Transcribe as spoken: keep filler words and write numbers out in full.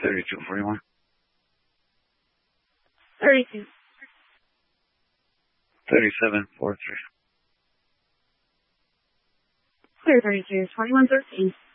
thirty-two forty-one. thirty-two. thirty-seven forty-three. Clear thirty-two, twenty-one thirteen.